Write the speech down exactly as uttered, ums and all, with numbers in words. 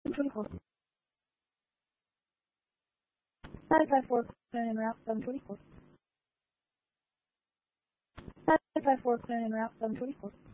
twenty-four. nine five four, clearing en route, seven twenty-four. nine five four, clearing en route, seven twenty-four.